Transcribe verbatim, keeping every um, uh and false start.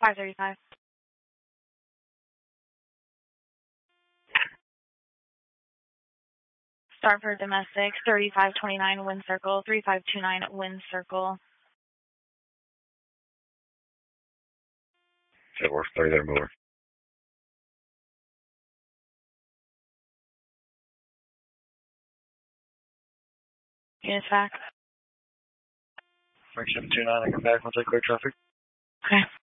five thirty-five. Start for domestic, thirty-five twenty-nine wind circle, three five two nine wind circle. That works, thirty there, mover. Units back. Frank seven two nine, I come back once I clear traffic. Okay.